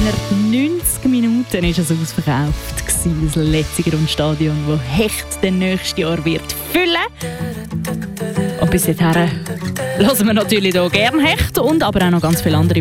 Innerhalb 90 Minuten war es ausverkauft. Das Letzigrund-Stadion, das Hecht den nächsten Jahr wird füllen. Und bis dahin hören wir natürlich hier gerne Hecht und aber auch noch ganz viele andere